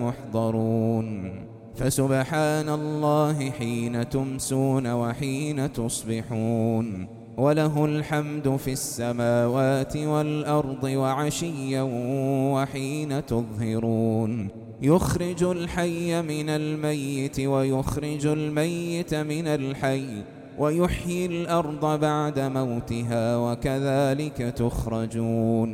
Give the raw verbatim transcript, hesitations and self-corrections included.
محضرون فسبحان الله حين تمسون وحين تصبحون وله الحمد في السماوات والأرض وعشيا وحين تظهرون يخرج الحي من الميت ويخرج الميت من الحي ويحيي الأرض بعد موتها وكذلك تخرجون